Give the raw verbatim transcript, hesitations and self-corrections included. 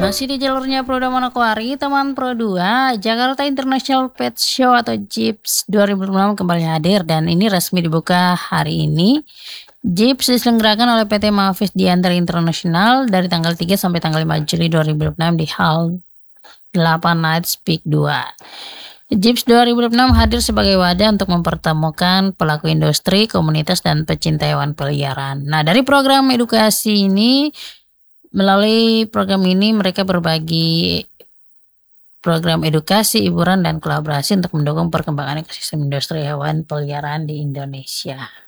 Masih di jalurnya Pro Manokwari, teman Pro dua, Jakarta International Pet Show atau JIPS dua ribu enam kembali hadir dan ini resmi dibuka hari ini. JIPS diselenggarakan oleh P T Mavis Diantara International dari tanggal tiga sampai tanggal lima Juli dua ribu enam di Hall delapan Night Speak dua. JIPS dua ribu enam hadir sebagai wadah untuk mempertemukan pelaku industri, komunitas, dan pecinta hewan peliharaan. Nah, dari program edukasi ini, melalui program ini mereka berbagi program edukasi, hiburan, dan kolaborasi untuk mendukung perkembangan ekosistem industri hewan peliharaan di Indonesia.